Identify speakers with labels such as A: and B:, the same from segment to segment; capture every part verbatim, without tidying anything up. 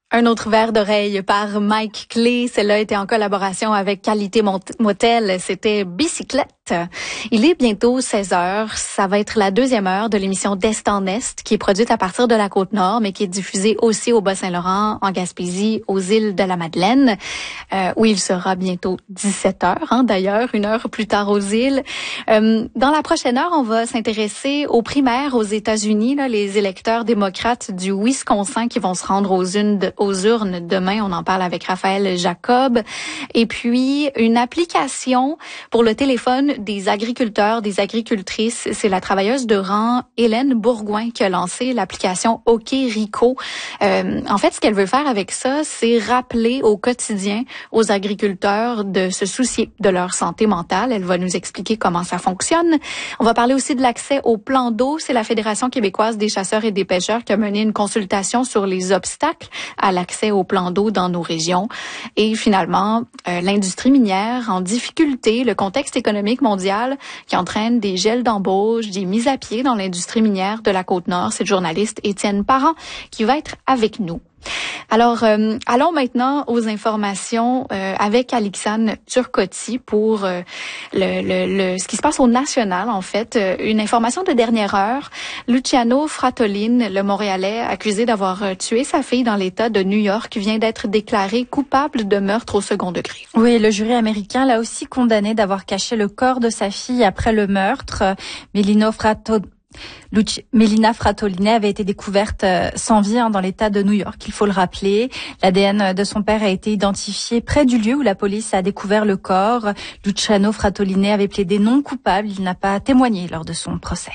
A: Un autre verre d'oreille par Mike Clay. Celle-là était en collaboration avec Qualité Motel. C'était Bicyclette. Il est bientôt seize heures. Ça va être la deuxième heure de l'émission d'Est en Est, qui est produite à partir de la Côte-Nord, mais qui est diffusée aussi au Bas-Saint-Laurent, en Gaspésie, aux îles de la Madeleine, euh, où il sera bientôt dix-sept heures, hein, d'ailleurs, une heure plus tard aux îles. Euh, dans la prochaine heure, on va s'intéresser aux primaires aux États-Unis, là, les électeurs démocrates du Wisconsin qui vont se rendre aux urnes, aux urnes demain. On en parle avec Raphaël Jacob. Et puis, une application pour le téléphone des agriculteurs, des agricultrices. C'est la travailleuse de rang Hélène Bourgoin qui a lancé l'application OK Rico. Euh, en fait, ce qu'elle veut faire avec ça, c'est rappeler au quotidien aux agriculteurs de se soucier de leur santé mentale. Elle va nous expliquer comment ça fonctionne. On va parler aussi de l'accès au plan d'eau. C'est la Fédération québécoise des chasseurs et des pêcheurs qui a mené une consultation sur les obstacles à l'accès au plan d'eau dans nos régions. Et finalement, euh, l'industrie minière en difficulté, le contexte économique mondial qui entraîne des gels d'embauche, des mises à pied dans l'industrie minière de la Côte-Nord. C'est le journaliste Étienne Parent qui va être avec nous. Alors, euh, allons maintenant aux informations euh, avec Alixane Turcotti pour euh, le, le, le, ce qui se passe au national, en fait. Euh, une information de dernière heure. Luciano Fratolin, le Montréalais, accusé d'avoir tué sa fille dans l'État de New York, vient d'être déclaré coupable de meurtre au second degré.
B: Oui, le jury américain l'a aussi condamné d'avoir caché le corps de sa fille après le meurtre. Melino Fratolin Luci- Melina Fratolin avait été découverte euh, sans vie hein, dans l'État de New York, il faut le rappeler. L'A D N de son père a été identifié près du lieu où la police a découvert le corps. Luciano Fratolin avait plaidé non coupable, il n'a pas témoigné lors de son procès.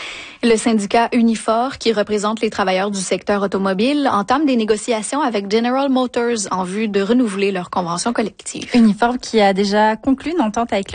A: Le syndicat Unifor, qui représente les travailleurs du secteur automobile, entame des négociations avec General Motors en vue de renouveler leur convention collective.
B: Unifor qui a déjà conclu une entente avec le